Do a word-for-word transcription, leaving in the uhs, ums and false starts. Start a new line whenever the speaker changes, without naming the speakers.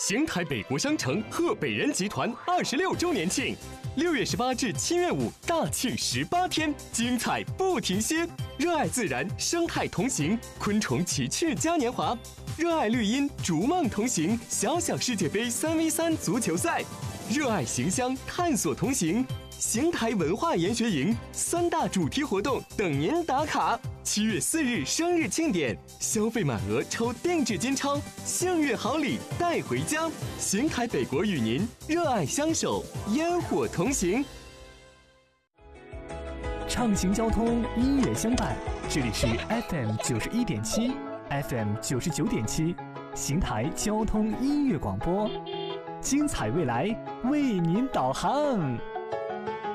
邢台北国商城贺北人集团二十六周年庆，六月十八至七月五大庆十八天，精彩不停歇。热爱自然，生态同行，昆虫奇趣嘉年华；热爱绿荫，逐梦同行，小小世界杯三 v 三足球赛；热爱形象，探索同行。邢台文化研学营三大主题活动等您打卡。七月四日生日庆典，消费满额抽定制金钞，幸运好礼带回家。邢台北国与您热爱相守，烟火同行。
畅行交通，音乐相伴。这里是 F M 九十一点七 ，F M 九十九点七，邢台交通音乐广播，精彩未来为您导航。